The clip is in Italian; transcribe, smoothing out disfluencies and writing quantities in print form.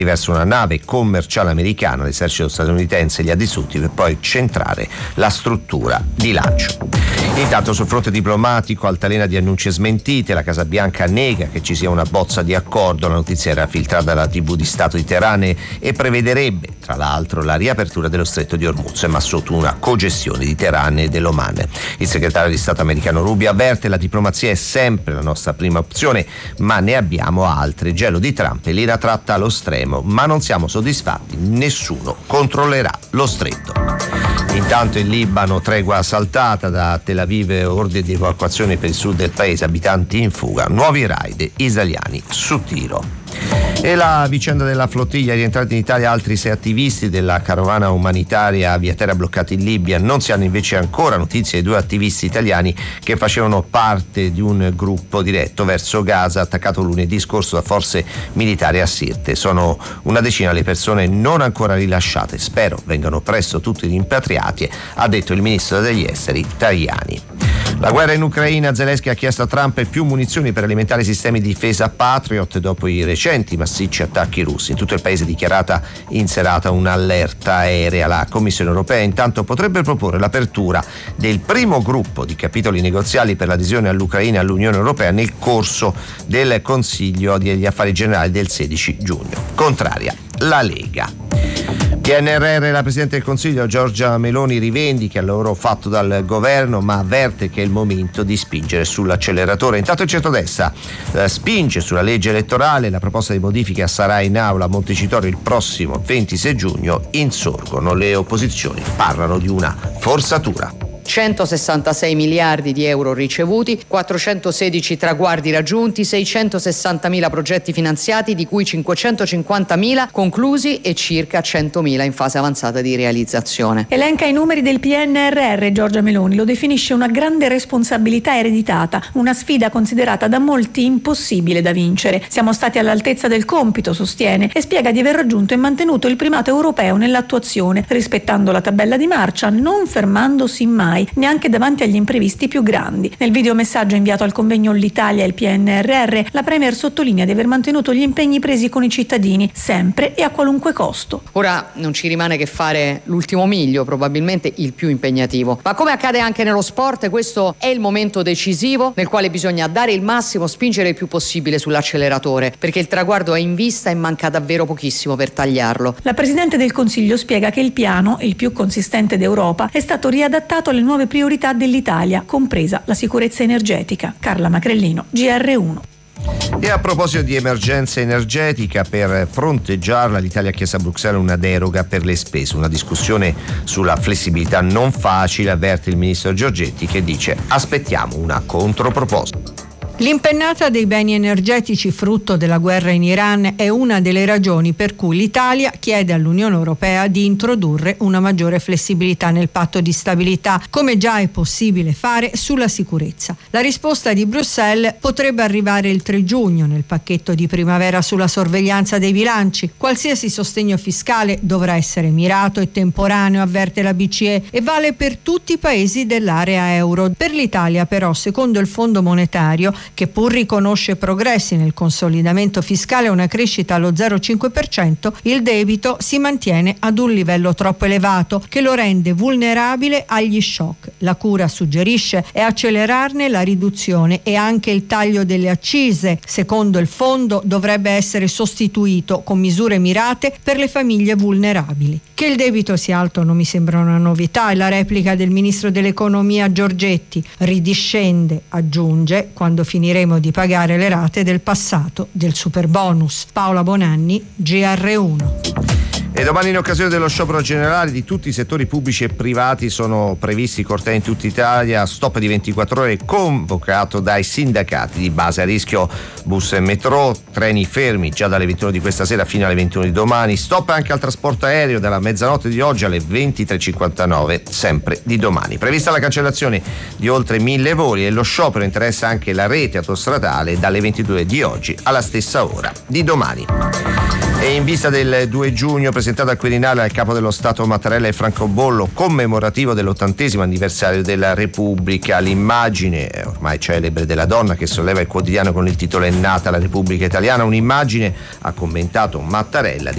verso una nave commerciale americana. L'esercito statunitense li ha distrutti per poi centrare la struttura di lancio. Intanto sul fronte diplomatico, altalena di annunci e smentite, la Casa Bianca nega che ci sia una bozza di accordo. La notizia era filtrata dalla TV di Stato di Teheran e prevederebbe tra l'altro la riapertura dello stretto di Hormuz, ma sotto una cogestione di Teheran e dell'Oman. Il segretario di Stato americano Rubio avverte: la diplomazia è sempre la nostra prima opzione, ma ne abbiamo altre. Il gelo di Trump e l'ira tratta allo stremo, ma non siamo soddisfatti, nessuno controllerà lo stretto. Intanto in Libano, tregua saltata da Tel Aviv, ordine di evacuazione per il sud del paese, abitanti in fuga, nuovi raid israeliani su tiro. E la vicenda della flottiglia rientrati in Italia altri 6 attivisti della carovana umanitaria via terra bloccati in Libia. Non si hanno invece ancora notizie dei 2 attivisti italiani che facevano parte di un gruppo diretto verso Gaza attaccato lunedì scorso da forze militari a Sirte. Sono una decina le persone non ancora rilasciate, spero vengano presto tutti rimpatriati, ha detto il ministro degli esteri Tajani. La guerra in Ucraina, Zelensky ha chiesto a Trump più munizioni per alimentare i sistemi di difesa Patriot dopo i recenti massicci attacchi russi. In tutto il paese è dichiarata in serata un'allerta aerea. La Commissione europea intanto potrebbe proporre l'apertura del primo gruppo di capitoli negoziali per l'adesione all'Ucraina e all'Unione Europea nel corso del Consiglio degli Affari Generali del 16 giugno. Contraria la Lega. PNRR, la Presidente del Consiglio Giorgia Meloni rivendica il lavoro fatto dal governo, ma avverte che è il momento di spingere sull'acceleratore. Intanto il centrodestra spinge sulla legge elettorale. La proposta di modifica sarà in aula a Montecitorio il prossimo 26 giugno. Insorgono le opposizioni, parlano di una forzatura. 166 miliardi di euro ricevuti, 416 traguardi raggiunti, 660.000 progetti finanziati, di cui 550.000 conclusi e circa 100.000 in fase avanzata di realizzazione. Elenca i numeri del PNRR Giorgia Meloni, lo definisce una grande responsabilità ereditata, una sfida considerata da molti impossibile da vincere. Siamo stati all'altezza del compito, sostiene, e spiega di aver raggiunto e mantenuto il primato europeo nell'attuazione, rispettando la tabella di marcia, non fermandosi mai, neanche davanti agli imprevisti più grandi. Nel videomessaggio inviato al convegno L'Italia e il PNRR, la Premier sottolinea di aver mantenuto gli impegni presi con i cittadini, sempre e a qualunque costo. Ora non ci rimane che fare l'ultimo miglio, probabilmente il più impegnativo. Ma come accade anche nello sport, questo è il momento decisivo nel quale bisogna dare il massimo, spingere il più possibile sull'acceleratore, perché il traguardo è in vista e manca davvero pochissimo per tagliarlo. La Presidente del Consiglio spiega che il piano, il più consistente d'Europa, è stato riadattato alle nuove priorità dell'Italia, compresa la sicurezza energetica. Carla Macrellino, GR1. E a proposito di emergenza energetica, per fronteggiarla l'Italia ha chiesto a Bruxelles una deroga per le spese. Una discussione sulla flessibilità non facile, avverte il ministro Giorgetti, che dice: aspettiamo una controproposta. L'impennata dei beni energetici frutto della guerra in Iran è una delle ragioni per cui l'Italia chiede all'Unione Europea di introdurre una maggiore flessibilità nel patto di stabilità, come già è possibile fare sulla sicurezza. La risposta di Bruxelles potrebbe arrivare il 3 giugno nel pacchetto di primavera sulla sorveglianza dei bilanci. Qualsiasi sostegno fiscale dovrà essere mirato e temporaneo, avverte la BCE, e vale per tutti i paesi dell'area euro. Per l'Italia però, secondo il Fondo Monetario, che pur riconosce progressi nel consolidamento fiscale e una crescita allo 0,5%, il debito si mantiene ad un livello troppo elevato che lo rende vulnerabile agli shock. La cura, suggerisce, è accelerarne la riduzione e anche il taglio delle accise. Secondo il fondo dovrebbe essere sostituito con misure mirate per le famiglie vulnerabili. Che il debito sia alto non mi sembra una novità, è la replica del ministro dell'economia Giorgetti. Ridiscende, aggiunge, quando finiremo di pagare le rate del passato del superbonus. Paola Bonanni, GR1. E domani, in occasione dello sciopero generale di tutti i settori pubblici e privati, sono previsti cortei in tutta Italia, stop di 24 ore convocato dai sindacati di base. A rischio bus e metro, treni fermi già dalle 21 di questa sera fino alle 21 di domani, stop anche al trasporto aereo dalla mezzanotte di oggi alle 23:59 sempre di domani. Prevista la cancellazione di oltre 1000 voli e lo sciopero interessa anche la rete autostradale dalle 22 di oggi alla stessa ora di domani. E in vista del 2 giugno, presentato al Quirinale al Capo dello Stato Mattarella e francobollo commemorativo dell'80° anniversario della Repubblica, l'immagine ormai celebre della donna che solleva il quotidiano con il titolo "È nata la Repubblica Italiana", un'immagine, ha commentato Mattarella,